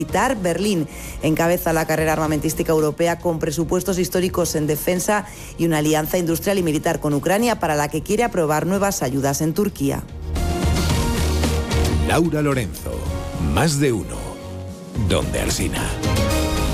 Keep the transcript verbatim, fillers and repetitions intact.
Berlín encabeza la carrera armamentística europea con presupuestos históricos en defensa y una alianza industrial y militar con Ucrania para la que quiere aprobar nuevas ayudas en Turquía. Laura Lorenzo, Más de Uno, Donde Alsina.